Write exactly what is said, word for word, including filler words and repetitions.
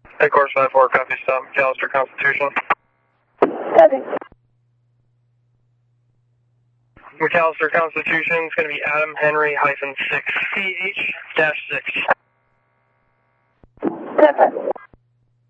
Headquarters five four, copy stop, McAllister Constitution. Copy. McAllister Constitution is going to be Adam Henry hyphen six C H dash six. Copy.